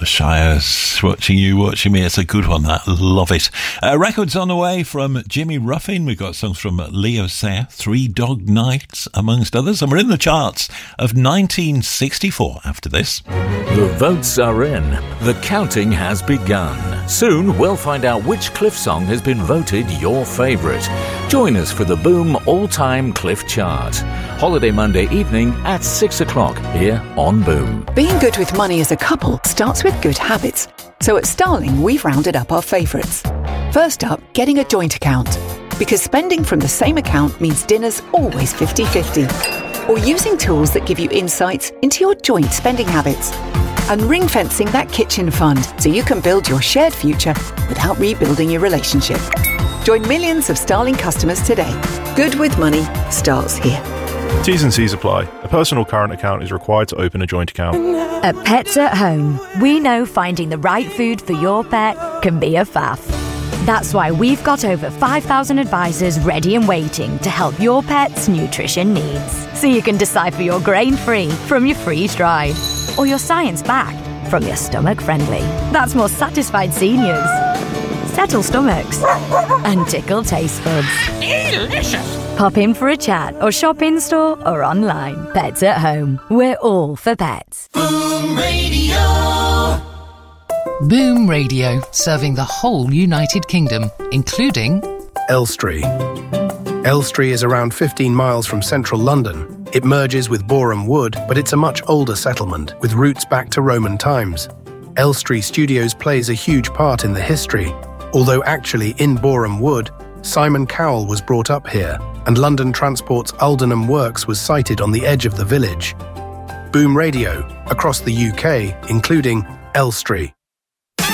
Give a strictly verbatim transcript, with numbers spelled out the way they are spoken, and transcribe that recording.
Shires, watching you, watching me. It's a good one, that. Love it. Uh, records on the way from Jimmy Ruffin. We've got songs from Leo Sayer, Three Dog Nights, amongst others. And we're in the charts of nineteen sixty-four after this. The votes are in. The counting has begun. Soon we'll find out which Cliff song has been voted your favourite. Join us for the Boom All-Time Cliff Chart. Holiday Monday evening at six o'clock here on Boom. Being good with money as a couple starts with good habits. So at Starling, we've rounded up our favourites. First up, getting a joint account. Because spending from the same account means dinner's always fifty-fifty. Or using tools that give you insights into your joint spending habits. And ring-fencing that kitchen fund so you can build your shared future without rebuilding your relationship. Join millions of Starling customers today. Good with money starts here. T's and C's apply. A personal current account is required to open a joint account. At Pets at Home, we know finding the right food for your pet can be a faff. That's why we've got over five thousand advisors ready and waiting to help your pet's nutrition needs. So you can decipher your grain-free from your freeze-dried, or your science-backed from your stomach-friendly. That's more satisfied seniors, settle stomachs, and tickle taste buds. Delicious! Pop in for a chat or shop in-store or online. Pets at Home. We're all for pets. Boom Radio. Boom Radio, serving the whole United Kingdom, including Elstree. Elstree is around fifteen miles from central London. It merges with Boreham Wood, but it's a much older settlement with roots back to Roman times. Elstree Studios plays a huge part in the history, although actually in Boreham Wood, Simon Cowell was brought up here, and London Transport's Aldenham Works was sited on the edge of the village. Boom Radio, across the U K, including Elstree.